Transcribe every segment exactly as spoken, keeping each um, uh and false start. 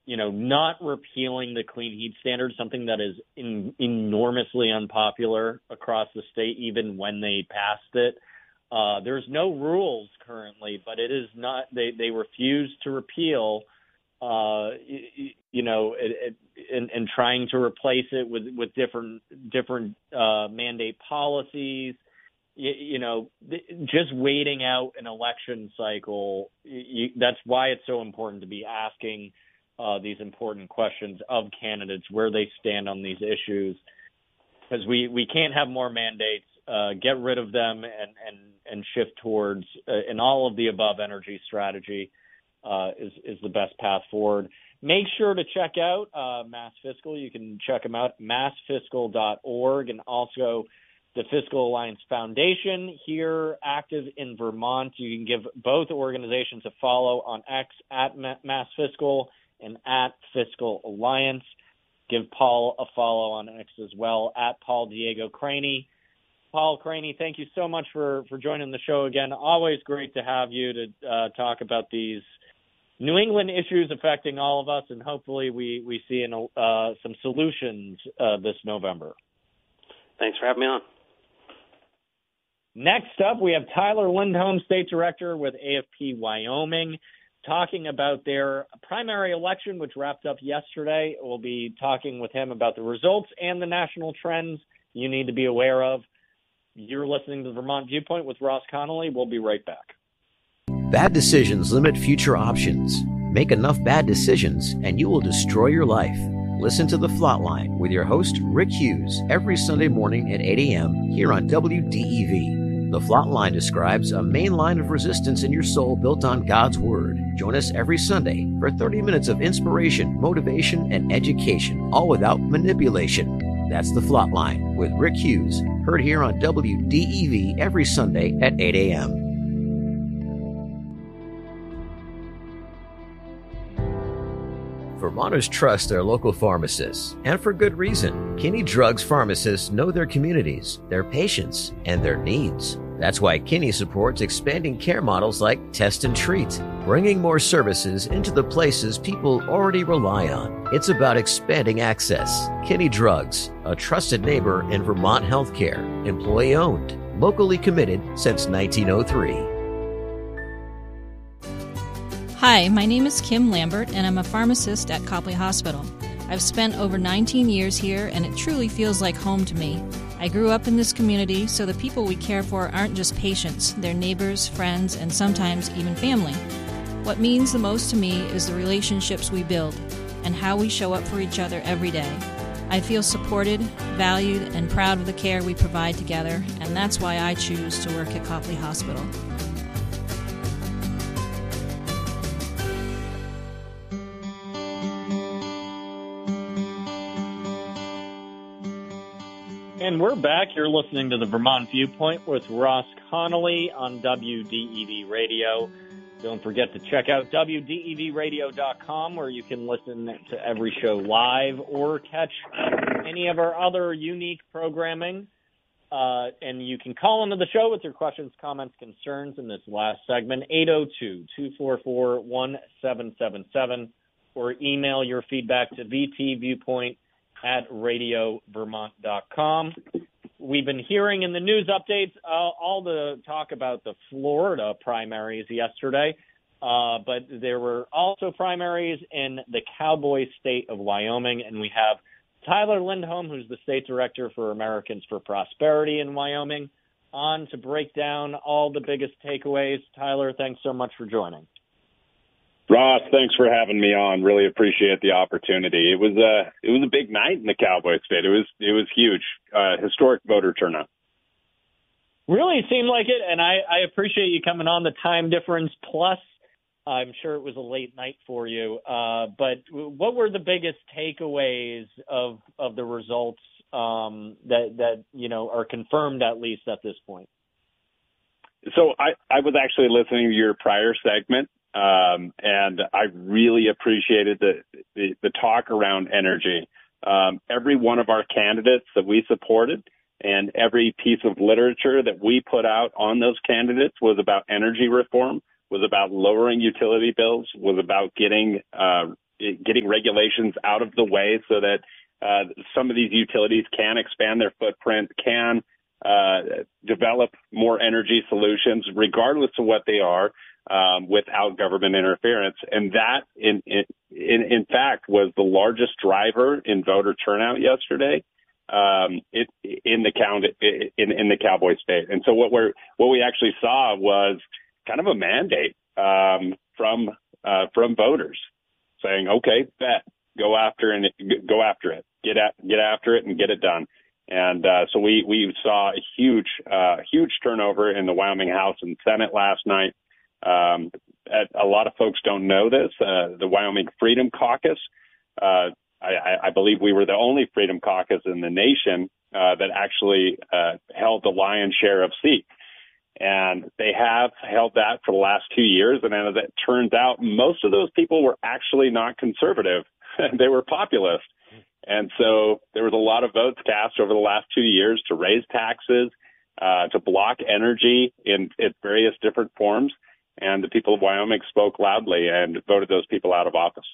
you know, not repealing the clean heat standard, something that is in, enormously unpopular across the state, even when they passed it. Uh, there's no rules currently, but it is not, they, they refuse to repeal, uh, you, you know, it, it, and, and trying to replace it with, with different, different uh, mandate policies. You, you know, just waiting out an election cycle, you, that's why it's so important to be asking Uh, these important questions of candidates, where they stand on these issues, because we, we can't have more mandates. Uh, get rid of them and, and, and shift towards uh, an all of the above energy strategy uh, is, is the best path forward. Make sure to check out uh, Mass Fiscal. You can check them out, mass fiscal dot org, and also the Fiscal Alliance Foundation here, active in Vermont. You can give both organizations a follow on X at Mass Fiscal and at Fiscal Alliance. Give Paul a follow on X as well, at Paul Diego Craney. Paul Craney, thank you so much for, for joining the show again. Always great to have you to uh, talk about these New England issues affecting all of us, and hopefully we, we see an, uh, some solutions uh, this November. Thanks for having me on. Next up, we have Tyler Lindholm, State Director with A F P Wyoming, talking about their primary election, which wrapped up yesterday. We'll be talking with him about the results and the national trends you need to be aware of. You're listening to the Vermont Viewpoint with Ross Connolly. We'll be right back. Bad decisions limit future options. Make enough bad decisions and you will destroy your life. Listen to The Flatline with your host, Rick Hughes, every Sunday morning at eight a.m. here on W D E V. The Flatline describes a main line of resistance in your soul built on God's Word. Join us every Sunday for thirty minutes of inspiration, motivation, and education, all without manipulation. That's The Flatline with Rick Hughes, heard here on W D E V every Sunday at eight a.m. Vermonters trust their local pharmacists, and for good reason. Kinney Drugs pharmacists know their communities, their patients, and their needs. That's why Kinney supports expanding care models like Test and Treat, bringing more services into the places people already rely on. It's about expanding access. Kinney Drugs, a trusted neighbor in Vermont healthcare, employee-owned, locally committed since nineteen oh three. Hi, my name is Kim Lambert, and I'm a pharmacist at Copley Hospital. I've spent over nineteen years here, and it truly feels like home to me. I grew up in this community, so the people we care for aren't just patients, they're neighbors, friends, and sometimes even family. What means the most to me is the relationships we build and how we show up for each other every day. I feel supported, valued, and proud of the care we provide together, and that's why I choose to work at Copley Hospital. And we're back. You're listening to the Vermont Viewpoint with Ross Connolly on W D E V Radio. Don't forget to check out W D E V radio dot com, where you can listen to every show live or catch any of our other unique programming. Uh, and you can call into the show with your questions, comments, concerns in this last segment, eight oh two, two four four, one seven seven seven, or email your feedback to vtviewpoint at radio vermont dot com. We've been hearing in the news updates uh, all the talk about the Florida primaries yesterday, uh, but there were also primaries in the cowboy state of Wyoming, and we have Tyler Lindholm, who's the state director for Americans for Prosperity in Wyoming, on to break down all the biggest takeaways. Tyler, thanks so much for joining. Ross, thanks for having me on. Really appreciate the opportunity. It was a it was a big night in the Cowboy State. It was it was huge, uh, historic voter turnout. Really seemed like it, and I, I appreciate you coming on. The time difference, plus I'm sure it was a late night for you. Uh, but what were the biggest takeaways of of the results um, that that you know are confirmed, at least at this point? So I I was actually listening to your prior segment. Um, and I really appreciated the, the, the talk around energy. Um, every one of our candidates that we supported and every piece of literature that we put out on those candidates was about energy reform, was about lowering utility bills, was about getting, uh, getting regulations out of the way so that uh, some of these utilities can expand their footprint, can uh, develop more energy solutions, regardless of what they are, um, without government interference. And that, in, in, in fact, was the largest driver in voter turnout yesterday. Um, it, in the count in, in the Cowboy State. And so what we're, what we actually saw was kind of a mandate, um, from, uh, from voters saying, okay, bet, go after and go after it, get at, get after it and get it done. And, uh, so we, we saw a huge, uh, huge turnover in the Wyoming House and Senate last night. Um, a lot of folks don't know this, uh, the Wyoming Freedom Caucus, uh, I, I believe we were the only Freedom Caucus in the nation uh, that actually uh, held the lion's share of seats. And they have held that for the last two years. And as it turns out, most of those people were actually not conservative. They were populist. And so there was a lot of votes cast over the last two years to raise taxes, uh, to block energy in its various different forms. And the people of Wyoming spoke loudly and voted those people out of office.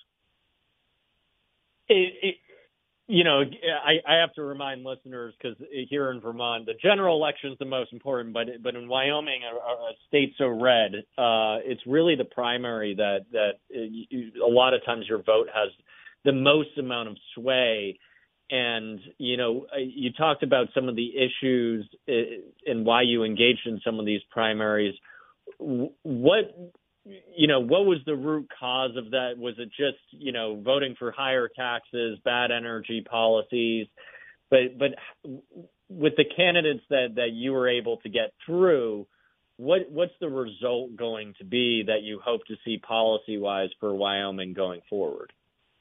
It, it, you know, I, I have to remind listeners, because here in Vermont, the general election is the most important, but but in Wyoming, a, a state so red, uh, it's really the primary that that you, a lot of times your vote has the most amount of sway. And, you know, you talked about some of the issues and why you engaged in some of these primaries. What You know, what was the root cause of that? Was it just, you know, voting for higher taxes, bad energy policies? But but with the candidates that, that you were able to get through, what what's the result going to be that you hope to see policy-wise for Wyoming going forward?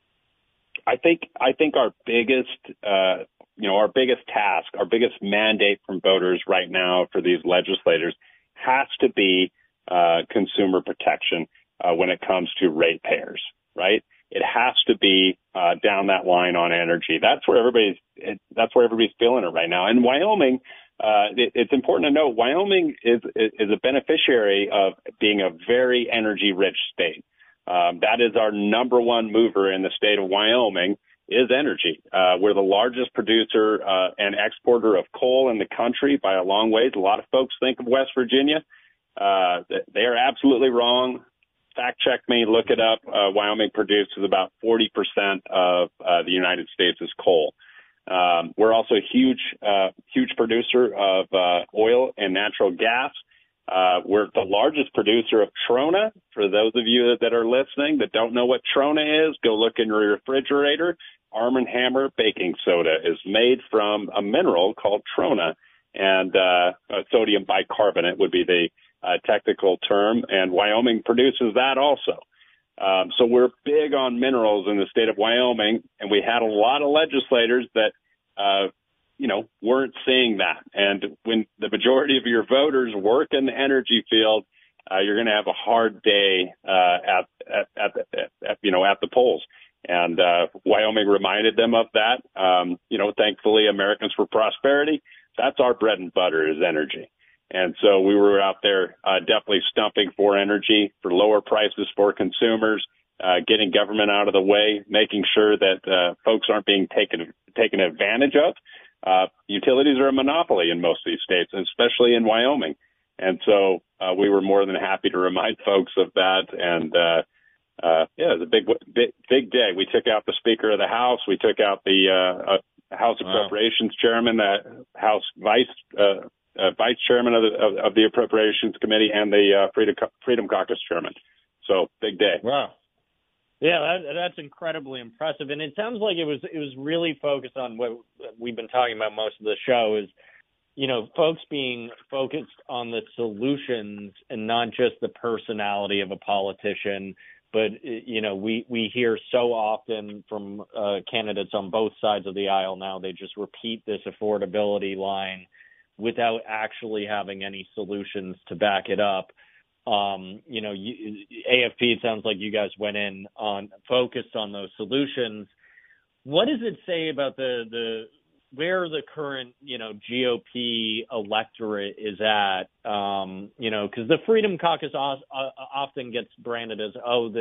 I think I think our biggest, uh, you know, our biggest task, our biggest mandate from voters right now for these legislators has to be Uh, consumer protection uh, when it comes to ratepayers, right? It has to be uh, down that line on energy. That's where everybody's. It, that's where everybody's feeling it right now. And Wyoming, uh, it, it's important to note, Wyoming is is a beneficiary of being a very energy-rich state. Um, that is our number one mover in the state of Wyoming is energy. Uh, we're the largest producer uh, and exporter of coal in the country by a long ways. A lot of folks think of West Virginia. Uh, they are absolutely wrong. Fact check me, look it up. Uh, Wyoming produces about forty percent of uh, the United States' coal. Um, we're also a huge, uh, huge producer of uh, oil and natural gas. Uh, we're the largest producer of Trona. For those of you that are listening that don't know what Trona is, go look in your refrigerator. Arm and Hammer baking soda is made from a mineral called Trona, and uh, uh, sodium bicarbonate would be the Uh, technical term, and Wyoming produces that also. Um, so we're big on minerals in the state of Wyoming, and we had a lot of legislators that, uh, you know, weren't seeing that. And when the majority of your voters work in the energy field, uh, you're going to have a hard day uh, at, at, at, the, at, you know, at the polls. And uh, Wyoming reminded them of that. Um, you know, thankfully, Americans for Prosperity, that's our bread and butter is energy. And so we were out there uh, definitely stumping for energy, for lower prices for consumers, uh, getting government out of the way, making sure that uh, folks aren't being taken taken advantage of. Uh, utilities are a monopoly in most of these states, especially in Wyoming. And so uh, we were more than happy to remind folks of that. And uh, uh, yeah, it was a big, big, big day. We took out the Speaker of the House. We took out the uh, uh, House Appropriations wow. Chairman, the House Vice uh Uh, Vice Chairman of the, of, of the Appropriations Committee, and the uh, Freedom, Freedom Caucus Chairman. So big day. Wow. Yeah, that, that's incredibly impressive. And it sounds like it was it was really focused on what we've been talking about most of the show is, you know, folks being focused on the solutions and not just the personality of a politician. But, you know, we, we hear so often from uh, candidates on both sides of the aisle now, they just repeat this affordability line without actually having any solutions to back it up. Um, you know, you, A F P, it sounds like you guys went in on focused on those solutions. What does it say about the, the where the current, you know, G O P electorate is at? Um, you know, because the Freedom Caucus o- often gets branded as, oh, the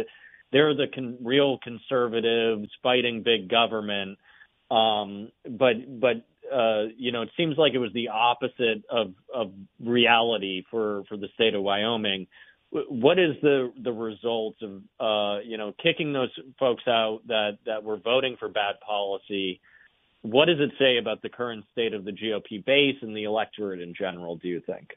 they're the con- real conservatives fighting big government. Um, but, but, uh, you know, it seems like it was the opposite of, of reality for, for the state of Wyoming. What is the, the result of, uh, you know, kicking those folks out that, that were voting for bad policy? What does it say about the current state of the G O P base and the electorate in general, do you think?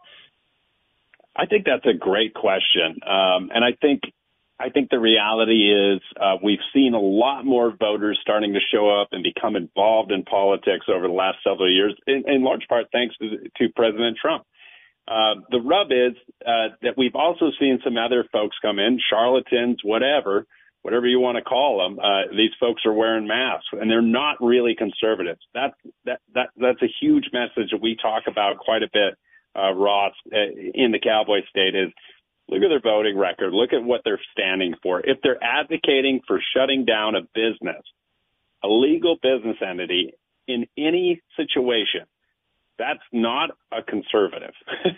I think that's a great question. Um, and I think I think the reality is uh, we've seen a lot more voters starting to show up and become involved in politics over the last several years, in, in large part thanks to, to President Trump. Uh, the rub is uh, that we've also seen some other folks come in, charlatans, whatever, whatever you want to call them. Uh, these folks are wearing masks, and they're not really conservatives. That, that, that, that's a huge message that we talk about quite a bit, uh, Ross, uh, in the Cowboy State is, look at their voting record. Look at what they're standing for. If they're advocating for shutting down a business, a legal business entity in any situation, that's not a conservative.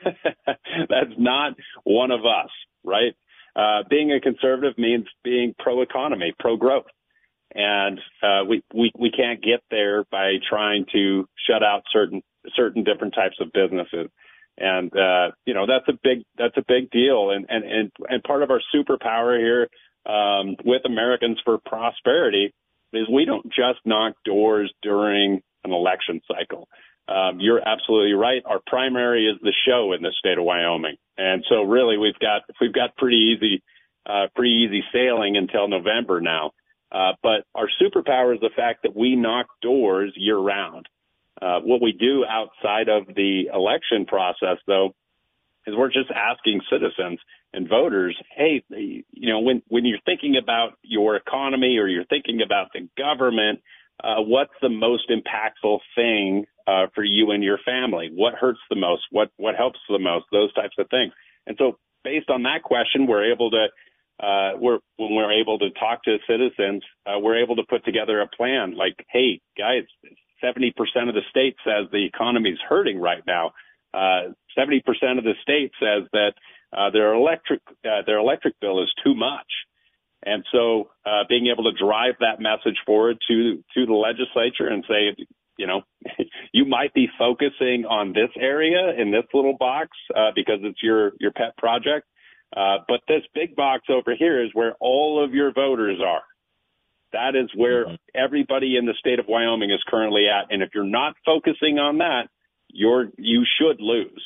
That's not one of us, right? Uh, being a conservative means being pro-economy, pro-growth. And uh, we, we, we can't get there by trying to shut out certain certain different types of businesses. And, uh, you know, that's a big, that's a big deal. And, and, and, and part of our superpower here, um, with Americans for Prosperity is we don't just knock doors during an election cycle. Um, you're absolutely right. Our primary is the show in the state of Wyoming. And so really we've got, we've got pretty easy, uh, pretty easy sailing until November now. Uh, but our superpower is the fact that we knock doors year round. Uh, what we do outside of the election process, though, is we're just asking citizens and voters, hey, you know, when, when you're thinking about your economy or you're thinking about the government, uh, what's the most impactful thing uh, for you and your family? What hurts the most? What what helps the most? Those types of things. And so based on that question, we're able to uh, we're when we're able to talk to citizens, uh, we're able to put together a plan like, hey, guys, seventy percent of the state says the economy is hurting right now. Uh, seventy percent of the state says that uh, their electric uh, their electric bill is too much. And so uh, being able to drive that message forward to to the legislature and say, you know, you might be focusing on this area in this little box uh, because it's your, your pet project. Uh, but this big box over here is where all of your voters are. That is where mm-hmm. everybody in the state of Wyoming is currently at. And if you're not focusing on that, you're you should lose.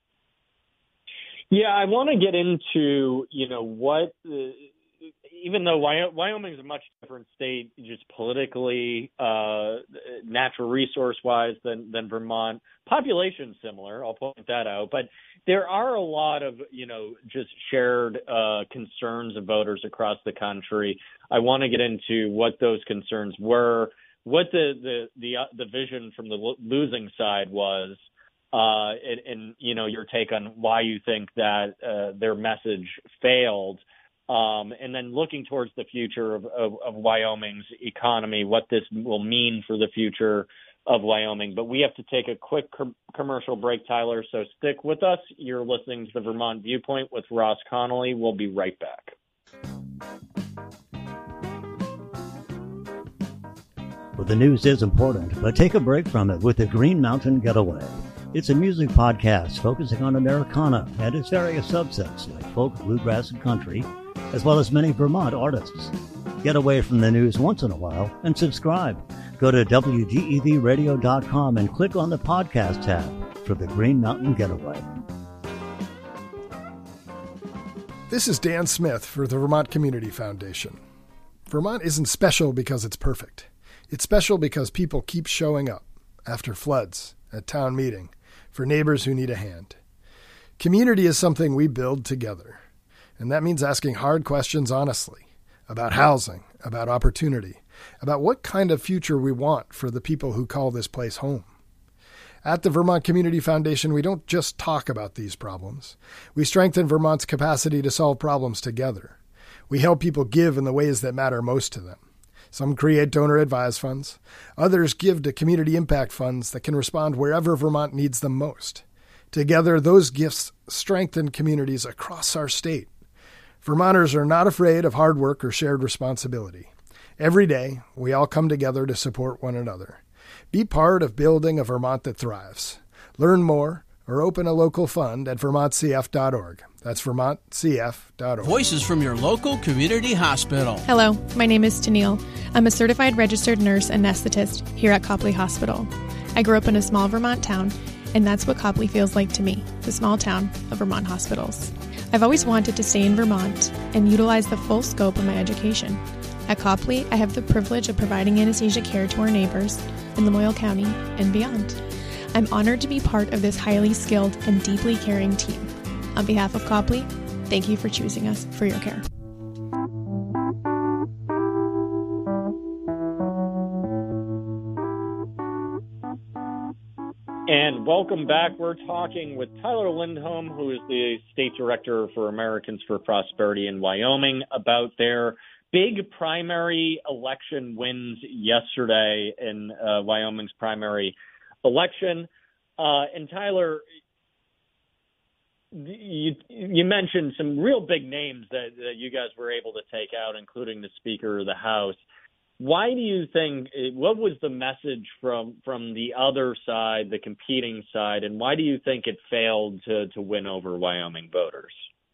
Yeah, I want to get into, you know, what, uh, even though Wyoming is a much different state, just politically, uh, natural resource-wise than, than Vermont, population similar, I'll point that out. But there are a lot of, you know, just shared uh, concerns of voters across the country. I want to get into what those concerns were, what the the the, uh, the vision from the lo- losing side was, uh, and, and, you know, your take on why you think that uh, their message failed. Um, and then looking towards the future of, of, of Wyoming's economy, what this will mean for the future of Wyoming. But we have to take a quick com- commercial break, Tyler, so stick with us. You're listening to the Vermont Viewpoint with Ross Connolly. We'll be right back. Well, the news is important, but take a break from it with the Green Mountain Getaway. It's a music podcast focusing on Americana and its various subsets like folk, bluegrass, and country, as well as many Vermont artists. Get away from the news once in a while and subscribe. Go to W G E V radio dot com and click on the podcast tab for the Green Mountain Getaway. This is Dan Smith for the Vermont Community Foundation. Vermont isn't special because it's perfect. It's special because people keep showing up after floods, at town meeting, for neighbors who need a hand. Community is something we build together. And that means asking hard questions honestly about housing, about opportunity, about what kind of future we want for the people who call this place home. At the Vermont Community Foundation, we don't just talk about these problems. We strengthen Vermont's capacity to solve problems together. We help people give in the ways that matter most to them. Some create donor-advised funds. Others give to community impact funds that can respond wherever Vermont needs them most. Together, those gifts strengthen communities across our state. Vermonters are not afraid of hard work or shared responsibility. Every day, we all come together to support one another. Be part of building a Vermont that thrives. Learn more or open a local fund at vermont c f dot org. That's vermont c f dot org. Voices from your local community hospital. Hello, my name is Tennille. I'm a certified registered nurse and anesthetist here at Copley Hospital. I grew up in a small Vermont town, and that's what Copley feels like to me, the small town of Vermont hospitals. I've always wanted to stay in Vermont and utilize the full scope of my education. At Copley, I have the privilege of providing anesthesia care to our neighbors in Lamoille County and beyond. I'm honored to be part of this highly skilled and deeply caring team. On behalf of Copley, thank you for choosing us for your care. And welcome back. We're talking with Tyler Lindholm, who is the State Director for Americans for Prosperity in Wyoming, about their big primary election wins yesterday in uh, Wyoming's primary election. Uh, and Tyler, you, you mentioned some real big names that, that you guys were able to take out, including the Speaker of the House. Why do you think, what was the message from, from the other side, the competing side, and why do you think it failed to, to win over Wyoming voters?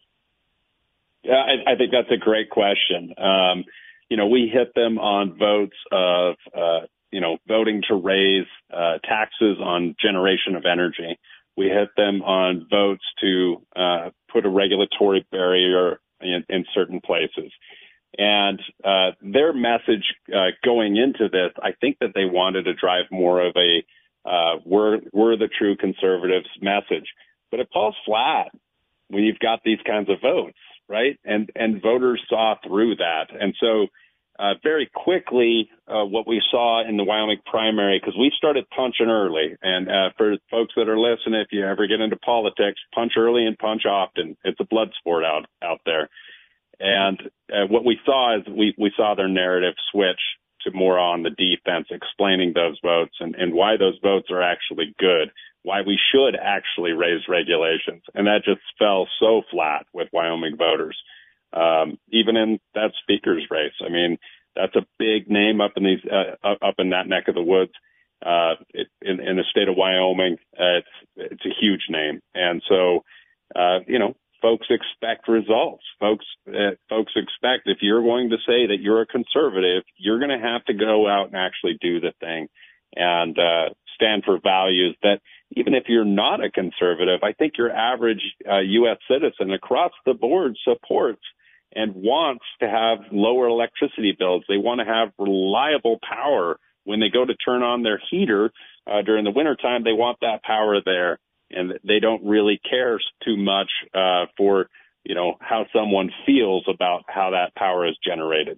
Yeah, I, I think that's a great question. Um, you know, we hit them on votes of, uh, you know, voting to raise uh, taxes on generation of energy. We hit them on votes to uh, put a regulatory barrier in, in certain places. And uh, their message uh, going into this, I think that they wanted to drive more of a uh, we're, we're the true conservatives message. But it falls flat when you've got these kinds of votes, right? And and voters saw through that. And so uh, very quickly, uh, what we saw in the Wyoming primary, because we started punching early. And uh, for folks that are listening, if you ever get into politics, punch early and punch often. It's a blood sport out, out there. And uh, what we saw is we, we saw their narrative switch to more on the defense, explaining those votes and, and why those votes are actually good, why we should actually raise regulations. And that just fell so flat with Wyoming voters, um, even in that speaker's race. I mean, that's a big name up in these uh, up in that neck of the woods. Uh, it, in, in the state of Wyoming, uh, it's it's a huge name. And so, uh, you know, folks expect results. Folks, uh, folks expect if you're going to say that you're a conservative, you're going to have to go out and actually do the thing and uh, stand for values that even if you're not a conservative, I think your average uh, U S citizen across the board supports and wants to have lower electricity bills. They want to have reliable power when they go to turn on their heater uh, during the wintertime. They want that power there. And they don't really care too much uh, for, you know, how someone feels about how that power is generated.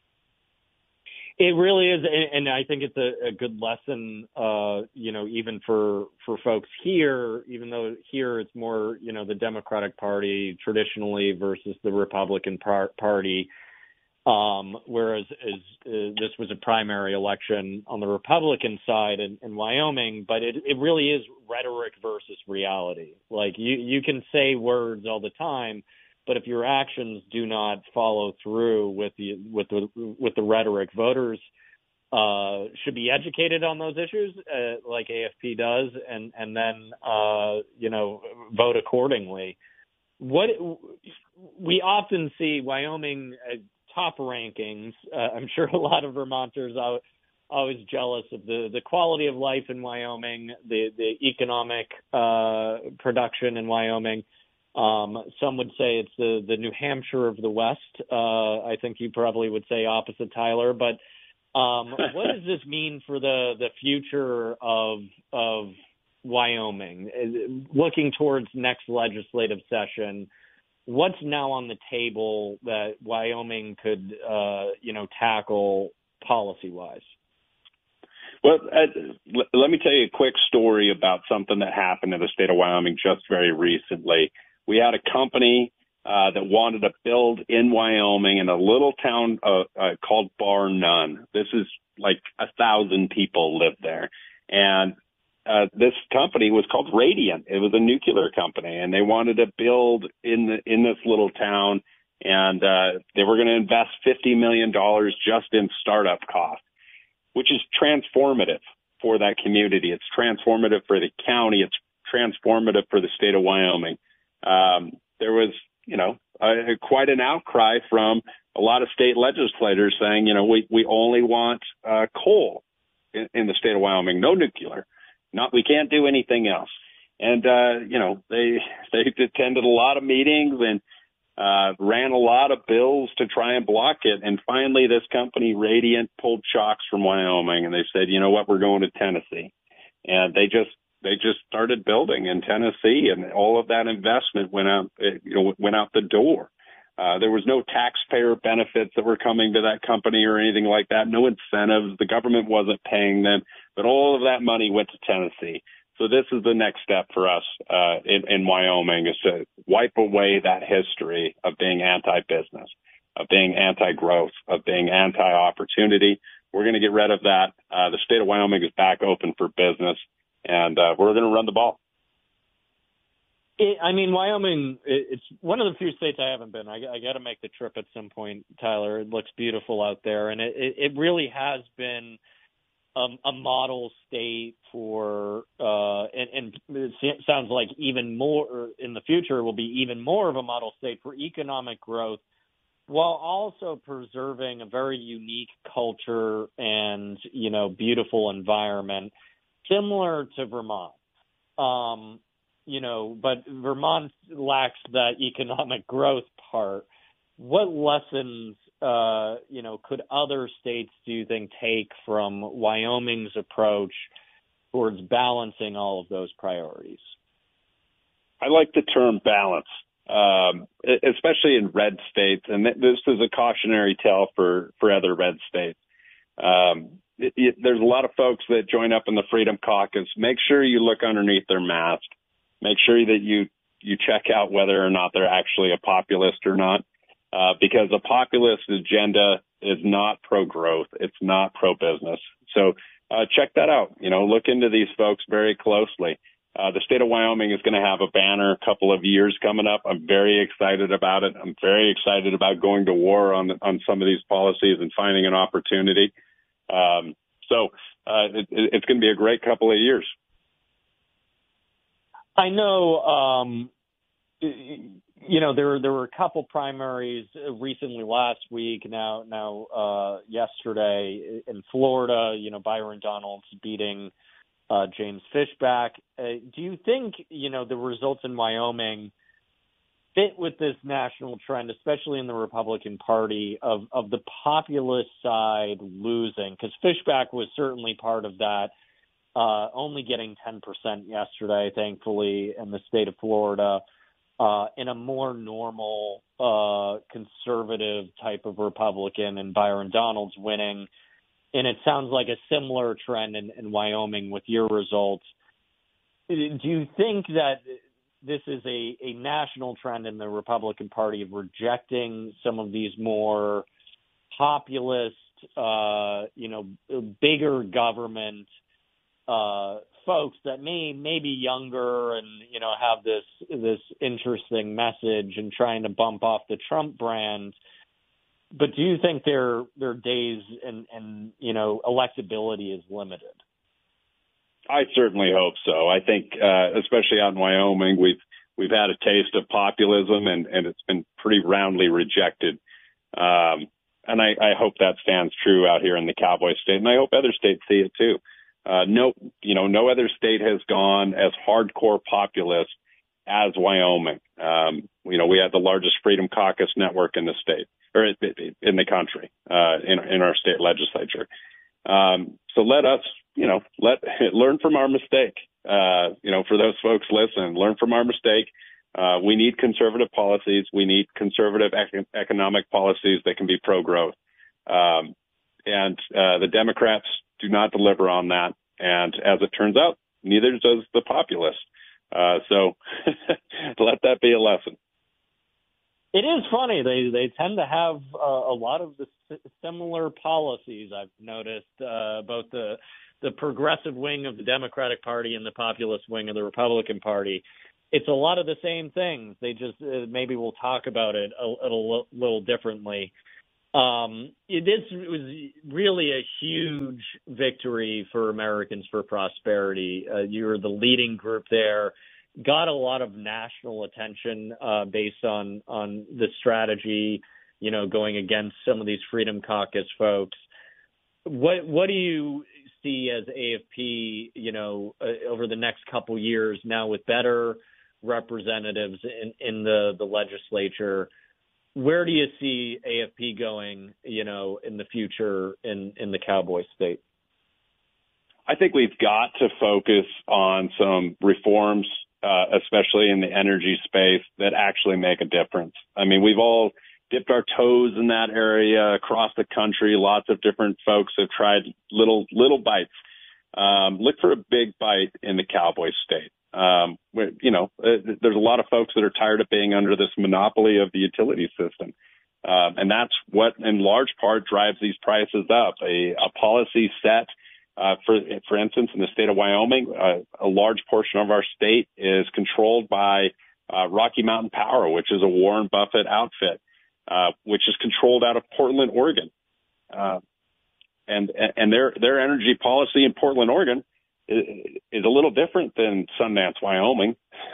It really is, and I think it's a, a good lesson, uh, you know, even for for folks here, even though here it's more, you know, the Democratic Party traditionally versus the Republican par- Party. Um, whereas as, uh, this was a primary election on the Republican side in, in Wyoming, but it, it really is rhetoric versus reality. Like you, you can say words all the time, but if your actions do not follow through with the with the with the rhetoric, voters uh, should be educated on those issues, uh, like A F P does, and and then uh, you know vote accordingly. What we often see Wyoming. Uh, top rankings. Uh, I'm sure a lot of Vermonters are always jealous of the, the quality of life in Wyoming, the, the economic uh, production in Wyoming. Um, some would say it's the, the New Hampshire of the West. Uh, I think you probably would say opposite, Tyler. But um, what does this mean for the, the future of of Wyoming? Looking towards next legislative session, what's now on the table that Wyoming could, uh, you know, tackle policy-wise? Well, uh, l- let me tell you a quick story about something that happened in the state of Wyoming just very recently. We had a company uh, that wanted to build in Wyoming in a little town uh, uh, called Bar None. This is like a thousand people live there. And Uh, this company was called Radiant. It was a nuclear company, and they wanted to build in the in this little town And uh, they were going to invest fifty million dollars just in startup costs, which is transformative for that community. It's transformative for the county. It's transformative for the state of Wyoming. Um, there was, you know, uh, quite an outcry from a lot of state legislators saying, you know, we, we only want uh, coal in, in the state of Wyoming, no nuclear. Not, we can't do anything else. And, uh, you know, they, they attended a lot of meetings and uh, ran a lot of bills to try and block it. And finally, this company, Radiant, pulled shocks from Wyoming, and they said, you know what, we're going to Tennessee. And they just, they just started building in Tennessee, and all of that investment went out, you know, went out the door. Uh, there was no taxpayer benefits that were coming to that company or anything like that. No incentives. The government wasn't paying them, but all of that money went to Tennessee. So this is the next step for us uh, in, in Wyoming, is to wipe away that history of being anti-business, of being anti-growth, of being anti-opportunity. We're going to get rid of that. Uh, the state of Wyoming is back open for business, and uh, we're going to run the ball. It, I mean, Wyoming, it, it's one of the few states I haven't been. I, I got to make the trip at some point, Tyler. It looks beautiful out there, and it, it, it really has been um, a model state for, uh, and, and it sounds like even more in the future will be even more of a model state for economic growth, while also preserving a very unique culture and, you know, beautiful environment, similar to Vermont. Um, You know, but Vermont lacks that economic growth part. What lessons, uh, you know, could other states, do you think, take from Wyoming's approach towards balancing all of those priorities? I like the term balance, um, especially in red states. And this is a cautionary tale for, for other red states. Um, it, it, there's a lot of folks that join up in the Freedom Caucus. Make sure you look underneath their mask. Make sure that you, you check out whether or not they're actually a populist or not, uh, because a populist agenda is not pro-growth. It's not pro-business. So uh, check that out. You know, look into these folks very closely. Uh, the state of Wyoming is going to have a banner a couple of years coming up. I'm very excited about it. I'm very excited about going to war on on some of these policies and finding an opportunity. Um, so uh, it, it's going to be a great couple of years. I know, um, you know, there there were a couple primaries recently last week. Now, now uh, yesterday in Florida, you know, Byron Donalds beating uh, James Fishback. Uh, do you think, you know, the results in Wyoming fit with this national trend, especially in the Republican Party, of of the populist side losing? Because Fishback was certainly part of that. Uh, only getting ten percent yesterday, thankfully, in the state of Florida, uh, in a more normal, uh, conservative type of Republican, and Byron Donalds winning. And it sounds like a similar trend in, in Wyoming with your results. Do you think that this is a, a national trend in the Republican Party of rejecting some of these more populist, uh, you know, bigger government Uh, folks that may, may be younger and, you know, have this, this interesting message and trying to bump off the Trump brand. But do you think their, their days and, and, you know, electability is limited? I certainly hope so. I think, uh, especially out in Wyoming, we've, we've had a taste of populism, and, and it's been pretty roundly rejected. Um, and I, I hope that stands true out here in the Cowboy State, and I hope other states see it too. Uh, no, you know, no other state has gone as hardcore populist as Wyoming. Um, you know, we have the largest Freedom Caucus network in the state, or in the country, uh, in, in our state legislature. Um, so let us, you know, let learn from our mistake. Uh, you know, for those folks listening, learn from our mistake. Uh, we need conservative policies. We need conservative ec- economic policies that can be pro-growth. Um, and uh, the Democrats do not deliver on that. And as it turns out, neither does the populace. Uh, so let that be a lesson. It is funny. They they tend to have uh, a lot of the similar policies. I've noticed uh, both the the progressive wing of the Democratic Party and the populist wing of the Republican Party. it's a lot of the same things. They just uh, maybe we'll talk about it a, a little, little differently. Um, it, this was really a huge victory for Americans for Prosperity. Uh, you're the leading group there. Got a lot of national attention uh, based on on the strategy, you know, going against some of these Freedom Caucus folks. What what do you see as A F P, you know, uh, over the next couple years now with better representatives in, in the, the legislature? Where do you see A F P going, you know, in the future in, in the cowboy state? I think we've got to focus on some reforms, uh, especially in the energy space, that actually make a difference. I mean, we've all dipped our toes in that area across the country. Lots of different folks have tried little little bites. Um, look for a big bite in the cowboy state. Um, where, you know, uh, there's a lot of folks that are tired of being under this monopoly of the utility system. Um, and that's what, in large part, drives these prices up. A, a policy set, uh, for, for instance, in the state of Wyoming, uh, a large portion of our state is controlled by uh, Rocky Mountain Power, which is a Warren Buffett outfit, uh, which is controlled out of Portland, Oregon. Uh, and, and their, their energy policy in Portland, Oregon is a little different than Sundance, Wyoming.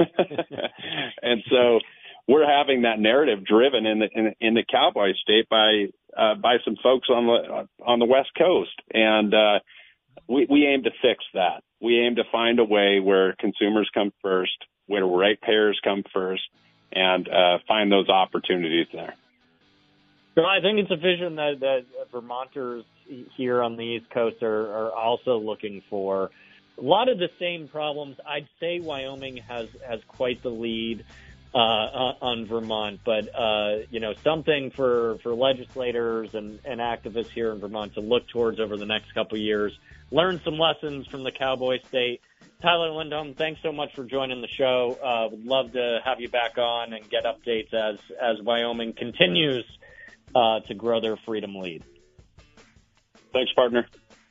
And so we're having that narrative driven in the, in, in the cowboy state by, uh, by some folks on the, on the West Coast. And, uh, we, we aim to fix that. We aim to find a way where consumers come first, where ratepayers come first, and, uh, find those opportunities there. Well, I think it's a vision that, that Vermonters here on the East Coast are, are also looking for. A lot of the same problems. I'd say Wyoming has, has quite the lead uh, on Vermont, but uh, you know, something for, for legislators and, and activists here in Vermont to look towards over the next couple of years. Learn some lessons from the cowboy state. Tyler Lindholm, thanks so much for joining the show. Uh, would love to have you back on and get updates as as Wyoming continues uh, to grow their freedom lead. Thanks, partner.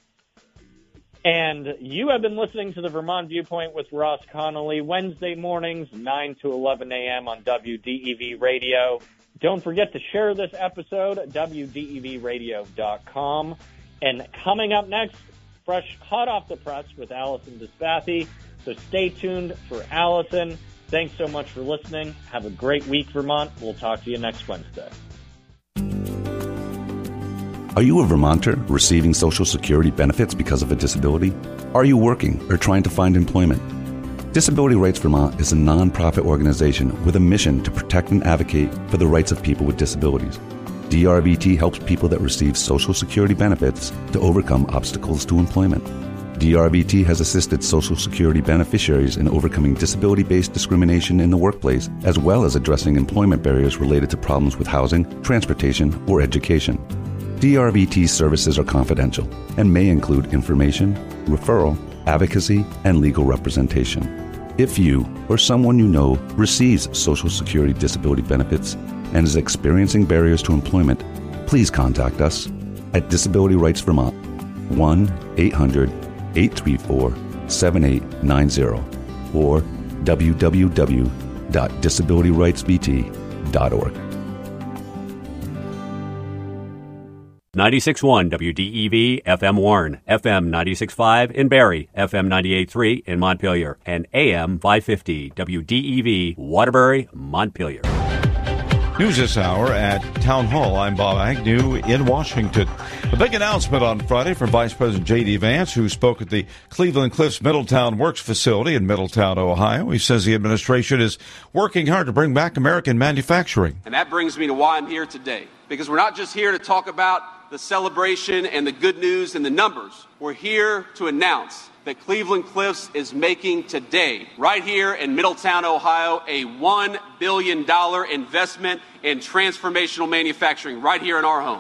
And you have been listening to the Vermont Viewpoint with Ross Connolly, Wednesday mornings, nine to eleven a.m. on W D E V Radio. Don't forget to share this episode at W D E V radio dot com. And coming up next, fresh, hot off the press with Allison Despathi. So stay tuned for Allison. Thanks so much for listening. Have a great week, Vermont. We'll talk to you next Wednesday. Are you a Vermonter receiving Social Security benefits because of a disability? Are you working or trying to find employment? Disability Rights Vermont is a nonprofit organization with a mission to protect and advocate for the rights of people with disabilities. D R V T helps people that receive Social Security benefits to overcome obstacles to employment. D R V T has assisted Social Security beneficiaries in overcoming disability-based discrimination in the workplace, as well as addressing employment barriers related to problems with housing, transportation, or education. D R V T services are confidential and may include information, referral, advocacy, and legal representation. If you or someone you know receives Social Security disability benefits and is experiencing barriers to employment, please contact us at Disability Rights Vermont, one eight hundred eight three four seven eight nine zero or w w w dot disability rights v t dot org. ninety-six point one W D E V F M Warren, F M ninety-six point five in Barrie, F M ninety-eight point three in Montpelier, and A M five fifty W D E V Waterbury, Montpelier. News this hour at Town Hall. I'm Bob Agnew in Washington. A big announcement on Friday from Vice President J D. Vance, who spoke at the Cleveland Cliffs Middletown Works facility in Middletown, Ohio. He says the administration is working hard to bring back American manufacturing. And that brings me to why I'm here today, because we're not just here to talk about the celebration and the good news and the numbers. We're here to announce that Cleveland Cliffs is making today, right here in Middletown, Ohio, a one billion dollars investment in transformational manufacturing right here in our home.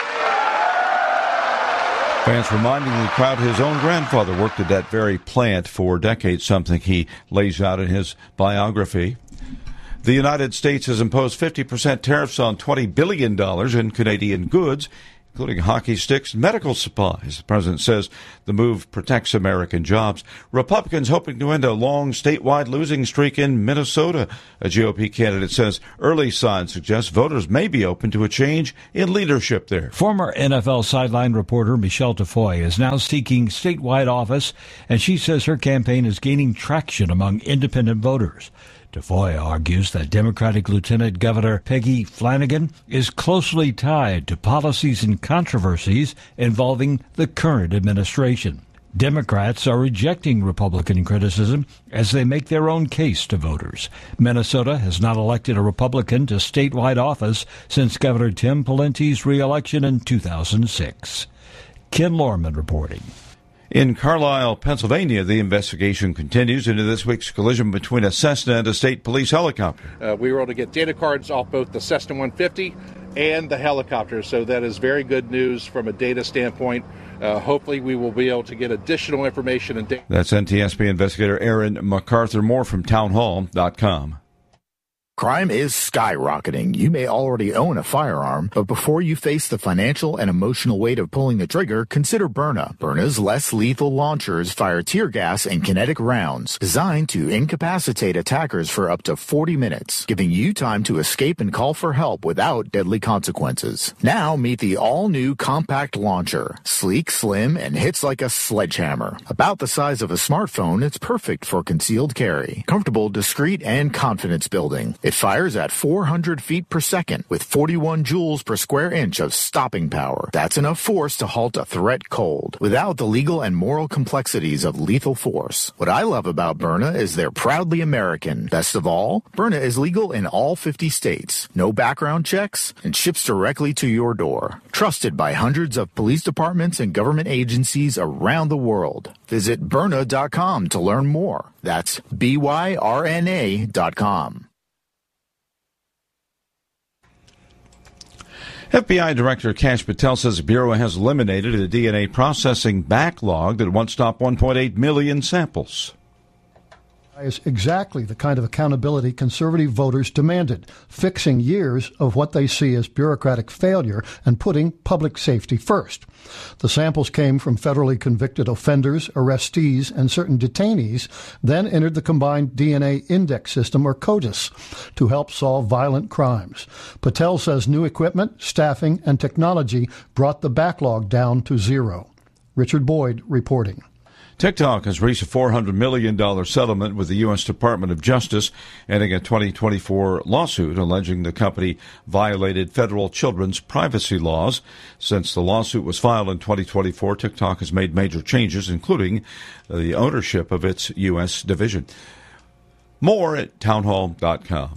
Vance reminding the crowd his own grandfather worked at that very plant for decades, something he lays out in his biography. The United States has imposed fifty percent tariffs on twenty billion dollars in Canadian goods. including hockey sticks and medical supplies. The president says the move protects American jobs. Republicans hoping to end a long statewide losing streak in Minnesota. A G O P candidate says early signs suggest voters may be open to a change in leadership there. Former N F L sideline reporter Michelle Tafoya is now seeking statewide office, and she says her campaign is gaining traction among independent voters. Tafoya argues that Democratic Lieutenant Governor Peggy Flanagan is closely tied to policies and controversies involving the current administration. Democrats are rejecting Republican criticism as they make their own case to voters. Minnesota has not elected a Republican to statewide office since Governor Tim Pawlenty's reelection in two thousand six. Ken Lorman reporting. In Carlisle, Pennsylvania, the investigation continues into this week's collision between a Cessna and a state police helicopter. Uh, we were able to get data cards off both the Cessna one fifty and the helicopter, so that is very good news from a data standpoint. Uh, hopefully we will be able to get additional information and data. That's N T S B investigator Aaron MacArthur. More from town hall dot com. Crime is skyrocketing. You may already own a firearm, but before you face the financial and emotional weight of pulling the trigger, consider Byrna. Byrna's less lethal launchers fire tear gas and kinetic rounds designed to incapacitate attackers for up to forty minutes, giving you time to escape and call for help without deadly consequences. Now meet the all-new compact launcher. Sleek, slim, and hits like a sledgehammer. About the size of a smartphone, it's perfect for concealed carry. Comfortable, discreet, and confidence building. It fires at four hundred feet per second with forty-one joules per square inch of stopping power. That's enough force to halt a threat cold, without the legal and moral complexities of lethal force. What I love about Byrna is they're proudly American. Best of all, Byrna is legal in all fifty states, no background checks, and ships directly to your door. Trusted by hundreds of police departments and government agencies around the world. Visit Byrna dot com to learn more. That's B Y R N A dot com. F B I Director Kash Patel says the Bureau has eliminated a D N A processing backlog that once stopped one point eight million samples. Is exactly the kind of accountability conservative voters demanded, fixing years of what they see as bureaucratic failure and putting public safety first. The samples came from federally convicted offenders, arrestees, and certain detainees, then entered the Combined D N A Index System, or CODIS, to help solve violent crimes. Patel says new equipment, staffing, and technology brought the backlog down to zero. Richard Boyd reporting. TikTok has reached a four hundred million dollars settlement with the U S Department of Justice, ending a twenty twenty-four lawsuit alleging the company violated federal children's privacy laws. Since the lawsuit was filed in twenty twenty-four, TikTok has made major changes, including the ownership of its U S division. More at town hall dot com.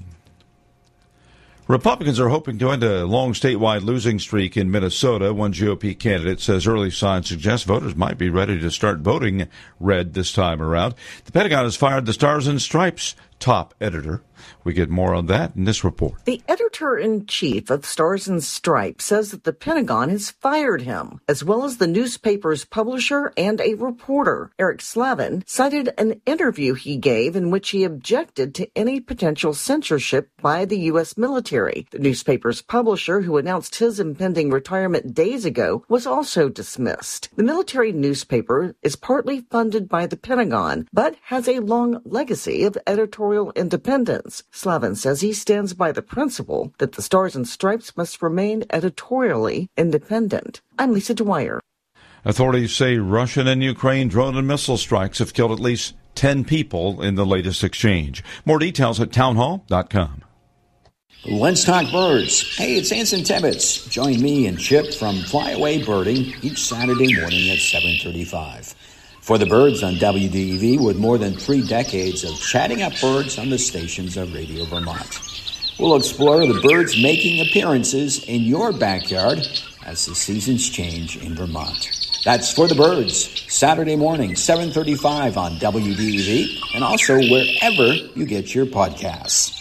Republicans are hoping to end a long statewide losing streak in Minnesota. One G O P candidate says early signs suggest voters might be ready to start voting red this time around. The Pentagon has fired the Stars and Stripes top editor. We get more on that in this report. The editor-in-chief of Stars and Stripes says that the Pentagon has fired him, as well as the newspaper's publisher and a reporter. Eric Slavin cited an interview he gave in which he objected to any potential censorship by the U S military. The newspaper's publisher, who announced his impending retirement days ago, was also dismissed. The military newspaper is partly funded by the Pentagon, but has a long legacy of editorial independence. Slavin says he stands by the principle that the Stars and Stripes must remain editorially independent. I'm Lisa Dwyer. Authorities say Russian and Ukraine drone and missile strikes have killed at least ten people in the latest exchange. More details at town hall dot com. Let's talk birds. Hey, it's Anson Tibbetts. Join me and Chip from Flyaway Birding each Saturday morning at seven thirty-five. For the birds on W D E V, with more than three decades of chatting up birds on the stations of Radio Vermont. We'll explore the birds making appearances in your backyard as the seasons change in Vermont. That's For the Birds, Saturday morning, seven thirty-five on W D E V, and also wherever you get your podcasts.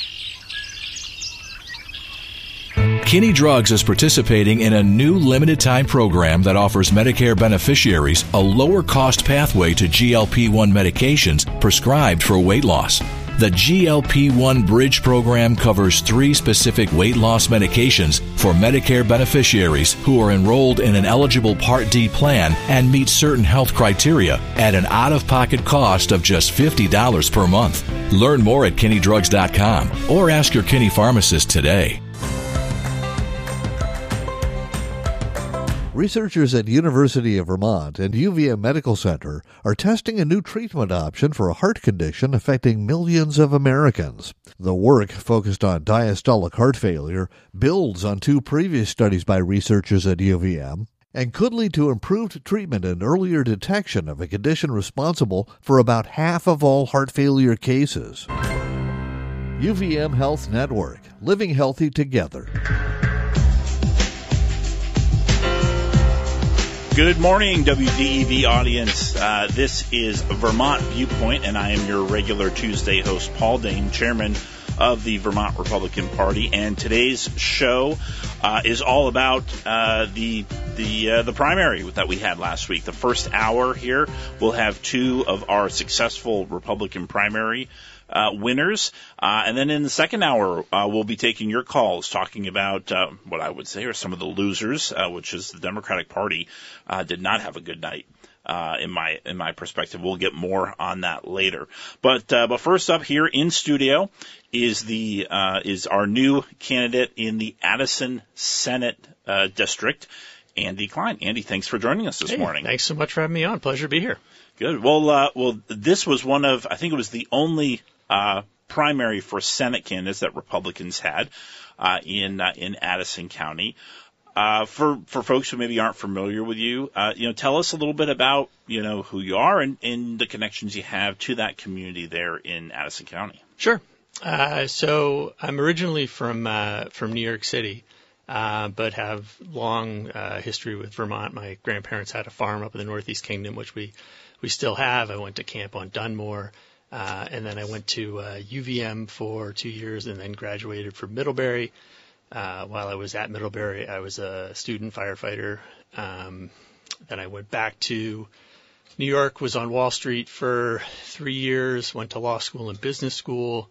Kinney Drugs is participating in a new limited-time program that offers Medicare beneficiaries a lower-cost pathway to G L P one medications prescribed for weight loss. The G L P one Bridge program covers three specific weight loss medications for Medicare beneficiaries who are enrolled in an eligible Part D plan and meet certain health criteria at an out-of-pocket cost of just fifty dollars per month. Learn more at Kinney Drugs dot com or ask your Kinney pharmacist today. Researchers at University of Vermont and U V M Medical Center are testing a new treatment option for a heart condition affecting millions of Americans. The work, focused on diastolic heart failure, builds on two previous studies by researchers at U V M and could lead to improved treatment and earlier detection of a condition responsible for about half of all heart failure cases. U V M Health Network, living healthy together. Good morning, W D E V audience. Uh, this is Vermont Viewpoint, and I am your regular Tuesday host, Paul Dane, chairman of the Vermont Republican Party. And today's show uh, is all about uh, the the uh, the primary that we had last week. The first hour here, we'll have two of our successful Republican primary Uh, winners. Uh, and then in the second hour, uh, we'll be taking your calls, talking about uh, what I would say are some of the losers, uh, which is the Democratic Party uh, did not have a good night. Uh, in my in my perspective, we'll get more on that later. But uh, but first up here in studio is the uh, is our new candidate in the Addison Senate uh, district, Andy Klein. Andy, thanks for joining us this hey, morning. Thanks so much for having me on. Pleasure to be here. Good. Well, uh, well, this was one of I think it was the only Uh, primary for Senate candidates that Republicans had uh, in uh, in Addison County. Uh, for for folks who maybe aren't familiar with you, uh, you know, tell us a little bit about you know who you are and, and the connections you have to that community there in Addison County. Sure. Uh, so I'm originally from uh, from New York City, uh, but have long uh, history with Vermont. My grandparents had a farm up in the Northeast Kingdom, which we we still have. I went to camp on Dunmore. Uh, and then I went to uh, U V M for two years and then graduated from Middlebury. Uh, while I was at Middlebury, I was a student firefighter. Um, then I went back to New York, was on Wall Street for three years, went to law school and business school,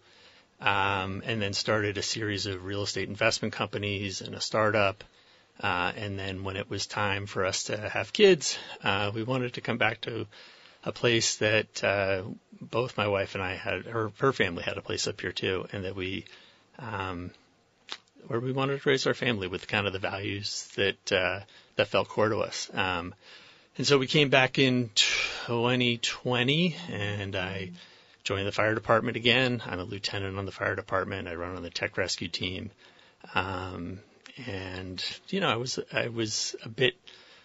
um, and then started a series of real estate investment companies and a startup. Uh, and then when it was time for us to have kids, uh, we wanted to come back to a place that uh, both my wife and I had, her, her family had a place up here too, and that we, um, where we wanted to raise our family with kind of the values that uh, that felt core to us. Um, and so we came back in twenty twenty, and I joined the fire department again. I'm a lieutenant on the fire department. I run on the tech rescue team, um, and you know, I was I was a bit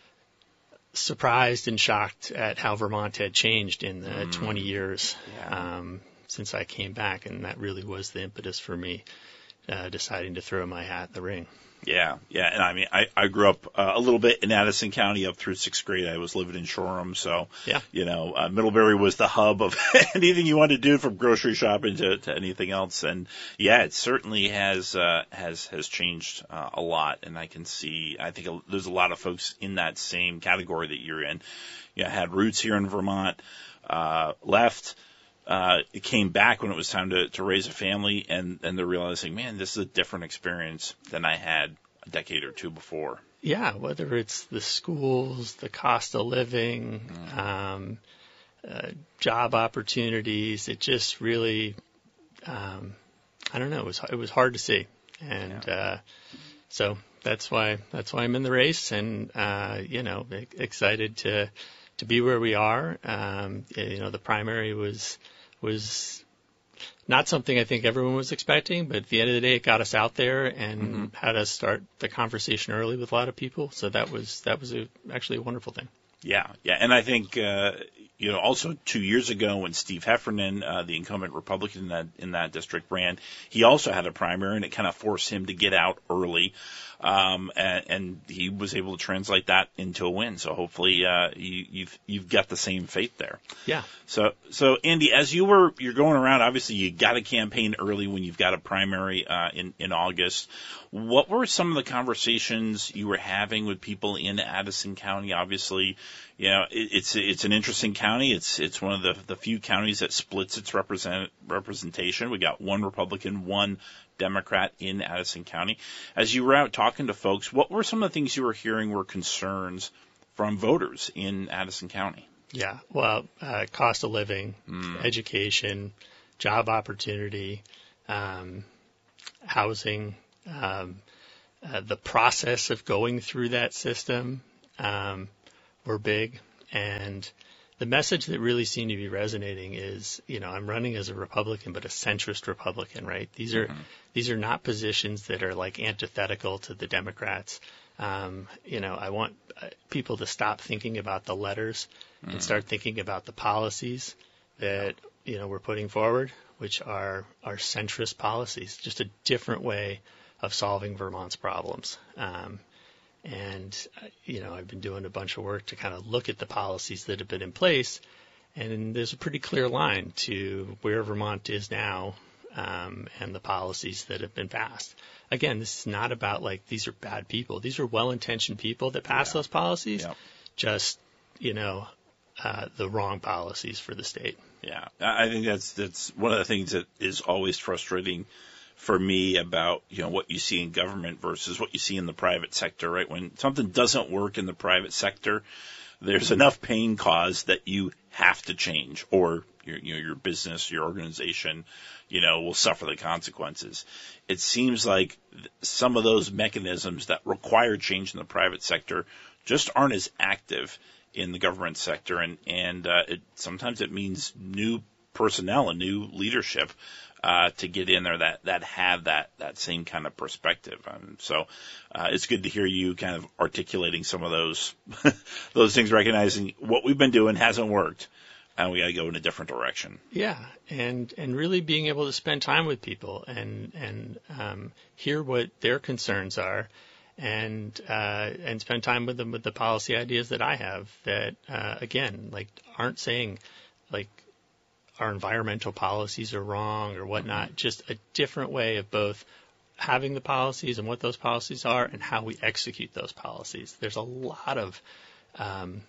surprised and shocked at how Vermont had changed in the mm. twenty years yeah. um, since I came back, and that really was the impetus for me uh, deciding to throw my hat in the ring. Yeah, yeah, and I mean, I, I grew up uh, a little bit in Addison County up through sixth grade. I was living in Shoreham, so yeah. you know, uh, Middlebury was the hub of anything you wanted to do, from grocery shopping to, to anything else. And yeah, it certainly has uh, has has changed uh, a lot. And I can see, I think a, there's a lot of folks in that same category that you're in. You know, had roots here in Vermont, uh, left. Uh, it came back when it was time to, to raise a family, and, and they're realizing, man, this is a different experience than I had a decade or two before. Yeah, whether it's the schools, the cost of living, mm. um, uh, job opportunities, it just really, um, I don't know, it was it was hard to see, and yeah. uh, so that's why that's why I'm in the race, and uh, you know, excited to to be where we are. Um, you know, the primary was. was not something I think everyone was expecting, but at the end of the day, it got us out there and mm-hmm. had us start the conversation early with a lot of people. So that was that was a, actually a wonderful thing. Yeah, yeah, and I think uh, you know also two years ago when Steve Heffernan, uh, the incumbent Republican in that in that district, ran, he also had a primary, and it kind of forced him to get out early. Um, and, and he was able to translate that into a win. So hopefully, uh, you, you've, you've got the same faith there. Yeah. So, so Andy, as you were, you're going around, obviously you got a campaign early when you've got a primary, uh, in, in August. What were some of the conversations you were having with people in Addison County? Obviously, you know, it, it's it's an interesting county. It's it's one of the the few counties that splits its represent representation. We got one Republican, one Democrat in Addison County. As you were out talking to folks, what were some of the things you were hearing were concerns from voters in Addison County? Yeah, well, uh, cost of living, Mm. education, job opportunity, um, housing, um, uh, the process of going through that system um, were big. And the message that really seemed to be resonating is, you know, I'm running as a Republican, but a centrist Republican, right? These are Mhm. these are not positions that are like antithetical to the Democrats. Um, you know, I want uh, people to stop thinking about the letters Mm. and start thinking about the policies that, you know, we're putting forward, which are our centrist policies, just a different way of solving Vermont's problems. Um, and, uh, you know, I've been doing a bunch of work to kind of look at the policies that have been in place, and there's a pretty clear line to where Vermont is now um, and the policies that have been passed. Again, this is not about like these are bad people. These are well-intentioned people that pass Yeah. those policies, Yep. just, you know, uh, the wrong policies for the state. Yeah, I I think that's that's one of the things that is always frustrating for me about, you know, what you see in government versus what you see in the private sector, right? When something doesn't work in the private sector, there's enough pain caused that you have to change, or your, you know, your business, your organization, you know, will suffer the consequences. It seems like th- some of those mechanisms that require change in the private sector just aren't as active in the government sector, and and uh, it sometimes it means new personnel and new leadership uh, to get in there that that have that that same kind of perspective. Um, so uh, it's good to hear you kind of articulating some of those those things, recognizing what we've been doing hasn't worked, and we got to go in a different direction. Yeah, and and really being able to spend time with people and and um, hear what their concerns are, and uh, and spend time with them with the policy ideas that I have that uh, again like aren't saying like our environmental policies are wrong or whatnot. Just a different way of both having the policies and what those policies are and how we execute those policies. There's a lot of um,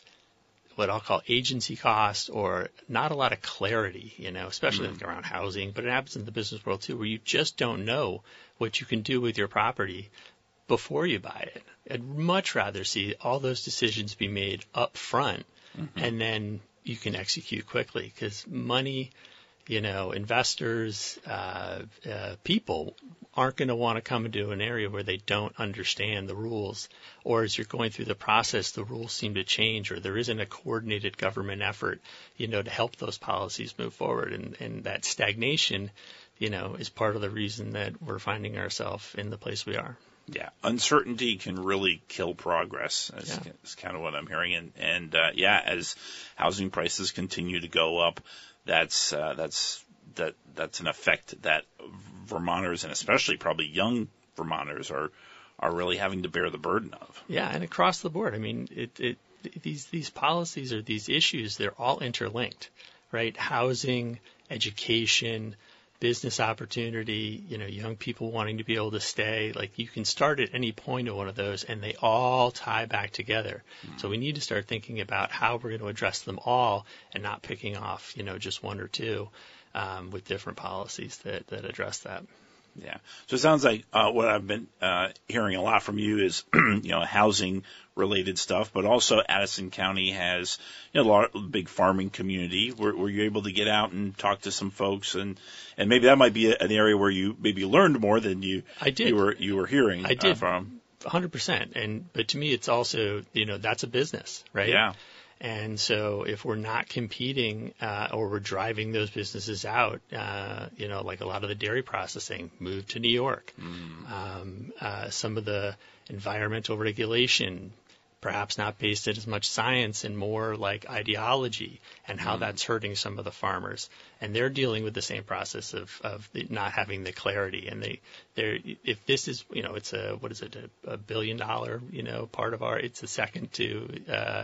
what I'll call agency costs or not a lot of clarity, you know, especially Mm. like around housing, but it happens in the business world too, where you just don't know what you can do with your property before you buy it. I'd much rather see all those decisions be made up front Mhm. and then you can execute quickly, because money, you know, investors, uh, uh, people aren't going to want to come into an area where they don't understand the rules, or as you're going through the process, the rules seem to change, or there isn't a coordinated government effort, you know, to help those policies move forward. And, and that stagnation, you know, is part of the reason that we're finding ourselves in the place we are. Yeah, uncertainty can really kill progress. That's, Yeah. that's kind of what I'm hearing. And, and uh, yeah, as housing prices continue to go up, that's uh, that's that that's an effect that Vermonters, and especially probably young Vermonters, are are really having to bear the burden of. Yeah, and across the board. I mean, it, it these these policies or these issues, they're all interlinked, right? Housing, education, business opportunity, you know, young people wanting to be able to stay. Like you can start at any point of one of those and they all tie back together. Mm-hmm. So we need to start thinking about how we're going to address them all and not picking off, you know, just one or two um, with different policies that, that address that. Yeah. So it sounds like uh, what I've been uh, hearing a lot from you is, you know, housing related stuff, but also Addison County has, you know, a lot, big farming community. Were, were you able to get out and talk to some folks, and, and maybe that might be an area where you maybe learned more than you I did. you were you were hearing I did. Uh, from. one hundred percent. And but to me, it's also, you know, that's a business, right? Yeah. And so if we're not competing uh, or we're driving those businesses out, uh, you know, like a lot of the dairy processing moved to New York. Mm. Um, uh, some of the environmental regulation, perhaps not based in as much science and more like ideology, and how Mm. that's hurting some of the farmers. And they're dealing with the same process of, of the, not having the clarity. And they, they're, if this is, you know, it's a, what is it, a, a billion dollar, you know, part of our, it's a second to, uh,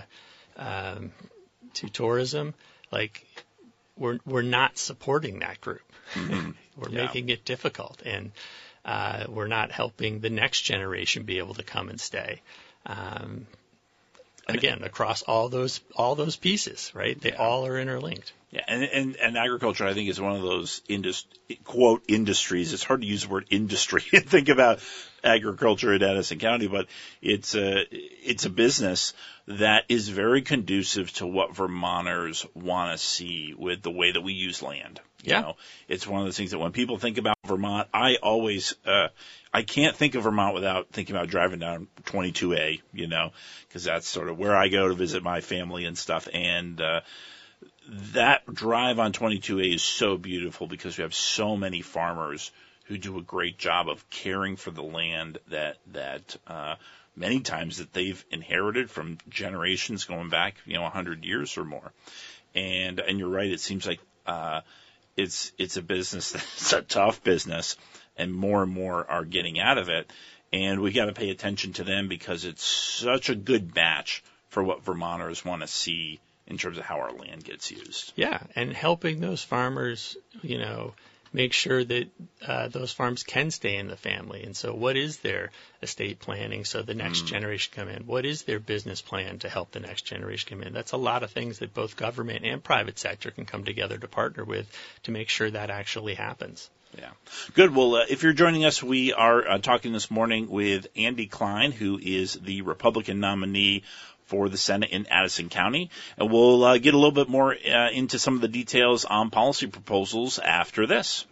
um, to tourism. Like we're, we're not supporting that group. Mm-hmm. We're Yeah. making it difficult, and, uh, we're not helping the next generation be able to come and stay. Um, again, across all those all those pieces, right? They yeah. all are interlinked. Yeah, and, and and agriculture, I think, is one of those indus- quote industries. It's hard to use the word industry and think about agriculture in Addison County, but it's a it's a business that is very conducive to what Vermonters want to see with the way that we use land. You yeah, know, it's one of those things that when people think about Vermont, I always uh, I can't think of Vermont without thinking about driving down twenty-two A. You know, because that's sort of where I go to visit my family and stuff, and uh, that drive on twenty-two A is so beautiful because we have so many farmers who do a great job of caring for the land that that uh, many times that they've inherited from generations going back, you know, one hundred years or more. And and you're right, it seems like uh, it's it's a business that's a tough business, and more and more are getting out of it. And we got to pay attention to them because it's such a good match for what Vermonters want to see in terms of how our land gets used. Yeah, and helping those farmers, you know, make sure that uh, those farms can stay in the family. And so what is their estate planning so the next mm. generation come in? What is their business plan to help the next generation come in? That's a lot of things that both government and private sector can come together to partner with to make sure that actually happens. Yeah. Good. Well, uh, if you're joining us, we are uh, talking this morning with Andy Klein, who is the Republican nominee for the Senate in Addison County. And we'll uh, get a little bit more uh, into some of the details on policy proposals after this.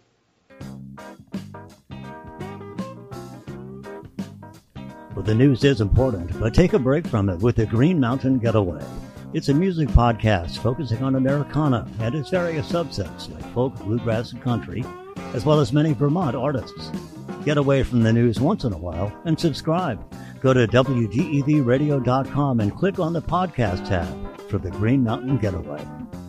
Well, the news is important, but take a break from it with the Green Mountain Getaway. It's a music podcast focusing on Americana and its various subsets like folk, bluegrass, and country, as well as many Vermont artists. Get away from the news once in a while and subscribe. Go to W D E V radio dot com and click on the podcast tab for the Green Mountain Getaway.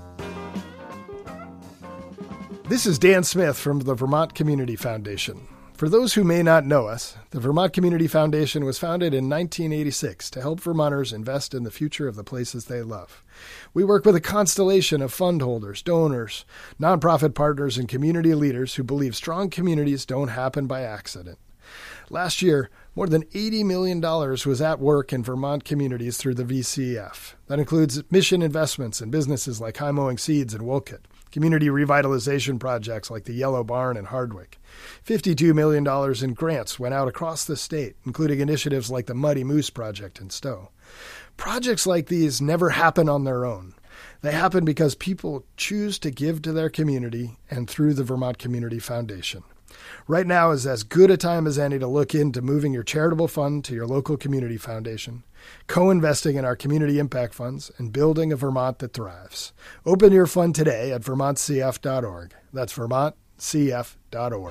This is Dan Smith from the Vermont Community Foundation. For those who may not know us, the Vermont Community Foundation was founded in nineteen eighty-six to help Vermonters invest in the future of the places they love. We work with a constellation of fund holders, donors, nonprofit partners, and community leaders who believe strong communities don't happen by accident. Last year, more than eighty million dollars was at work in Vermont communities through the V C F. That includes mission investments in businesses like High Mowing Seeds in Wolcott, community revitalization projects like the Yellow Barn in Hardwick. fifty-two million dollars in grants went out across the state, including initiatives like the Muddy Moose Project in Stowe. Projects like these never happen on their own. They happen because people choose to give to their community and through the Vermont Community Foundation. Right now is as good a time as any to look into moving your charitable fund to your local community foundation, co-investing in our community impact funds, and building a Vermont that thrives. Open your fund today at vermont c f dot org. That's vermont c f dot org.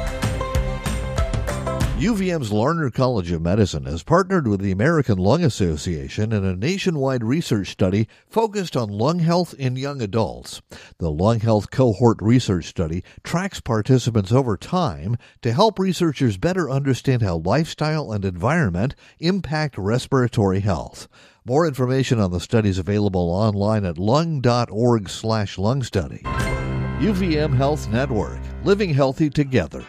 U V M's Larner College of Medicine has partnered with the American Lung Association in a nationwide research study focused on lung health in young adults. The Lung Health Cohort Research Study tracks participants over time to help researchers better understand how lifestyle and environment impact respiratory health. More information on the study is available online at lung dot org slash lung study. U V M Health Network, living healthy together.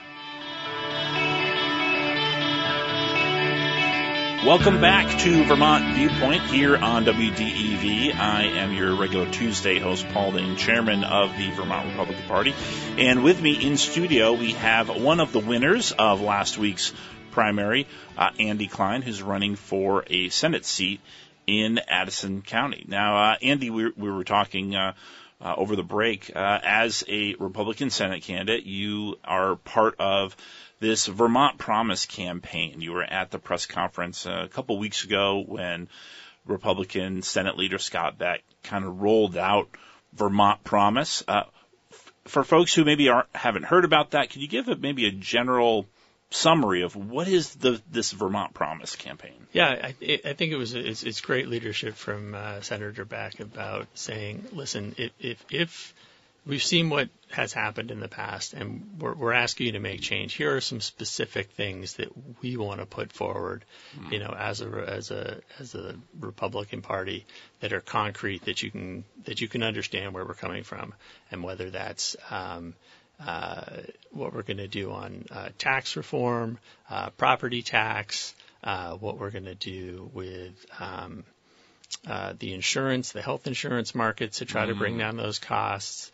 Welcome back to Vermont Viewpoint here on W D E V. I am your regular Tuesday host, Paul Dane, chairman of the Vermont Republican Party. And with me in studio, we have one of the winners of last week's primary, uh, Andy Klein, who's running for a Senate seat in Addison County. Now, uh, Andy, we, we were talking uh, uh, over the break. Uh, as a Republican Senate candidate, you are part of this Vermont Promise campaign. You were at the press conference a couple weeks ago when Republican Senate Leader Scott Beck kind of rolled out Vermont Promise. Uh, f- for folks who maybe aren't, haven't heard about that, can you give a, maybe a general summary of what is the this Vermont Promise campaign? Yeah, I, I think it was it's, it's great leadership from uh, Senator Beck about saying, listen, if, if if we've seen what has happened in the past, and we're, we're asking you to make change. Here are some specific things that we want to put forward, mm. you know, as a as a as a Republican Party that are concrete, that you can that you can understand where we're coming from, and whether that's um, uh, what we're going to do on uh, tax reform, uh, property tax, uh, what we're going to do with um, uh, the insurance, the health insurance markets to try Mm. to bring down those costs,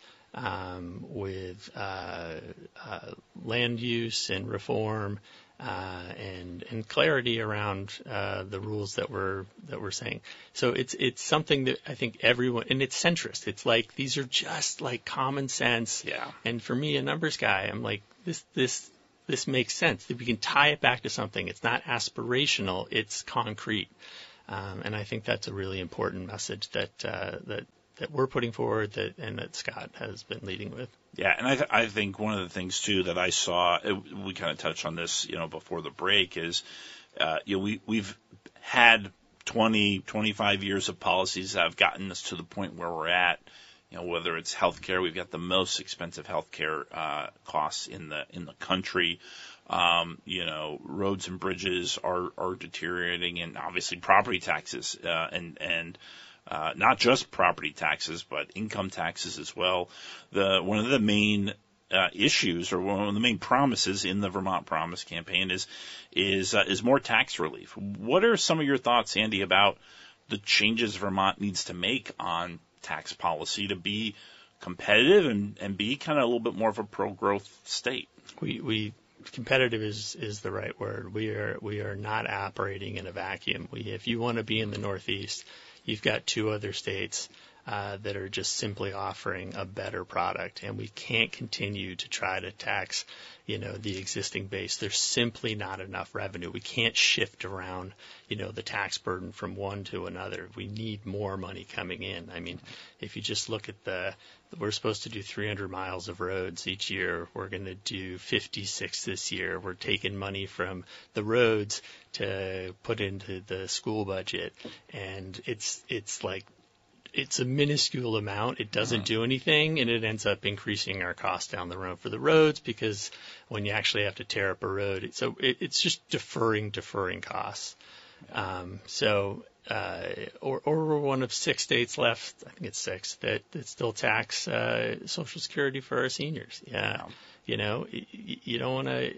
um, with uh, uh, land use and reform, uh, and and clarity around uh, the rules that we're that we're saying. So it's it's something that I think everyone, and it's centrist. It's like these are just like common sense. Yeah. And for me, a numbers guy, I'm like this this this makes sense. That we can tie it back to something. It's not aspirational. It's concrete. Um, and I think that's a really important message that uh, that that we're putting forward, that and that Scott has been leading with. Yeah, and I, th- I think one of the things too that I saw, it, we kind of touched on this, you know, before the break, is, uh, you know, we we've had twenty, twenty-five years of policies that have gotten us to the point where we're at. You know, whether it's healthcare, we've got the most expensive healthcare uh, costs in the in the country. Um, you know, roads and bridges are are deteriorating, and obviously property taxes, uh, and and. Uh, not just property taxes, but income taxes as well. The one of the main uh, issues, or one of the main promises in the Vermont Promise campaign, is is uh, is more tax relief. What are some of your thoughts, Andy, about the changes Vermont needs to make on tax policy to be competitive and, and be kind of a little bit more of a pro-growth state? We we competitive is is the right word. We are we are not operating in a vacuum. We if you want to be in the Northeast, you've got two other states uh, that are just simply offering a better product, and we can't continue to try to tax, you know, the existing base. There's simply not enough revenue. We can't shift around, you know, the tax burden from one to another. We need more money coming in. I mean, if you just look at the, we're supposed to do three hundred miles of roads each year. We're going to do fifty-six this year. We're taking money from the roads to put into the school budget, and it's it's like it's a minuscule amount. It doesn't do anything, and it ends up increasing our costs down the road for the roads, because when you actually have to tear up a road, it, so it, it's just deferring, deferring costs. Um, so, uh, or, or we're one of six states left, I think it's six, that, that still tax uh, Social Security for our seniors. Yeah, you know, you, you don't want to.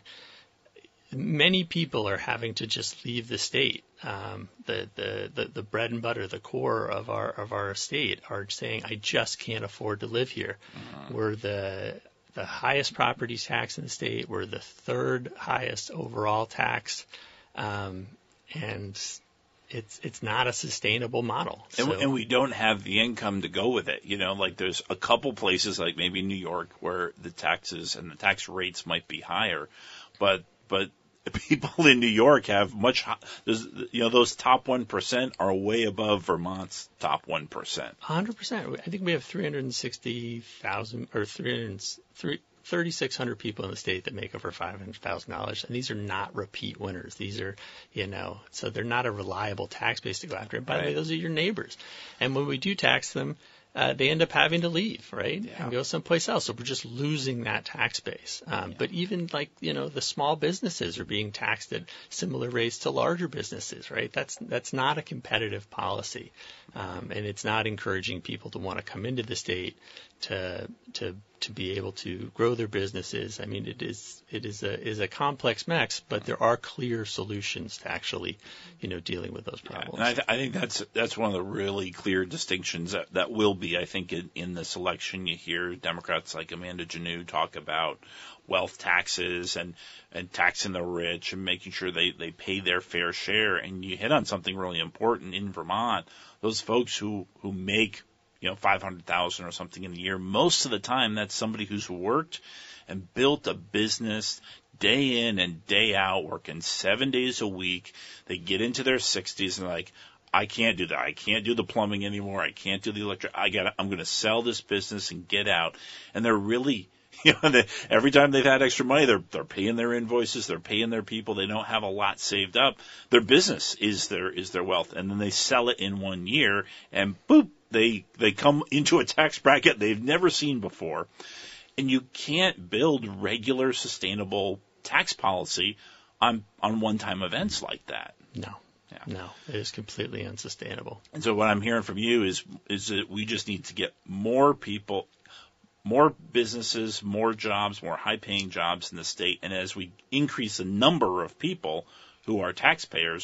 Many people are having to just leave the state. Um, the, the, the, the bread and butter, the core of our of our state, are saying, I just can't afford to live here. Mm-hmm. We're the the highest property tax in the state. We're the third highest overall tax, um, and it's it's not a sustainable model. And, So, and we don't have the income to go with it. You know, like there's a couple places, like maybe New York, where the taxes and the tax rates might be higher, but but people in New York have much, there's, you know, those top one percent are way above Vermont's top one percent. one hundred percent. I think we have three hundred sixty thousand or three thousand six hundred people in the state that make over five hundred thousand dollars. And these are not repeat winners. These are, you know, so they're not a reliable tax base to go after. And by the way, those are your neighbors. And when we do tax them, Uh, they end up having to leave, right, yeah. and go someplace else. So we're just losing that tax base. Um, yeah. But even like, you know, the small businesses are being taxed at similar rates to larger businesses, right? That's that's not a competitive policy, um, and it's not encouraging people to want to come into the state to to to be able to grow their businesses. I mean, it is it is a is a complex mess, but there are clear solutions to actually, you know, dealing with those problems. Yeah, and I, th- I think that's that's one of the really clear distinctions that, that will be, I think, in, in this election. You hear Democrats like Amanda Janneau talk about wealth taxes and, and taxing the rich and making sure they, they pay their fair share. And you hit on something really important in Vermont. Those folks who, who make, you know, five hundred thousand dollars or something in a year, most of the time that's somebody who's worked and built a business day in and day out, working seven days a week. They get into their sixties and they're like, I can't do that. I can't do the plumbing anymore. I can't do the electric. I got. I'm going to sell this business and get out. And they're really, you know, they, every time they've had extra money, they're they're paying their invoices, they're paying their people. They don't have a lot saved up. Their business is their is their wealth, and then they sell it in one year, and boop, they they come into a tax bracket they've never seen before. And you can't build regular, sustainable tax policy on on one-time events like that. No. Yeah. No, it is completely unsustainable. And so what I'm hearing from you is is that we just need to get more people, more businesses, more jobs, more high-paying jobs in the state. And as we increase the number of people who are taxpayers,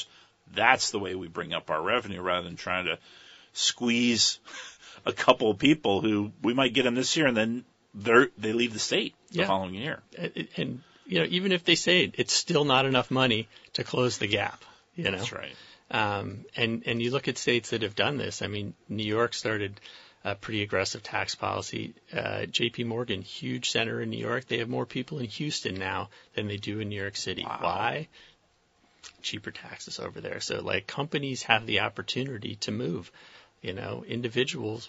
That's the way we bring up our revenue rather than trying to squeeze a couple of people who we might get them this year and then they they leave the state the yeah. following year. And, and, you know, even if they say it, it's still not enough money to close the gap, you know. That's right. Um, and, and you look at states that have done this. I mean, New York started a pretty aggressive tax policy. Uh, J P Morgan, huge center in New York, they have more people in Houston now than they do in New York City. Wow. Why? Cheaper taxes over there. So, like, companies have the opportunity to move. You know, individuals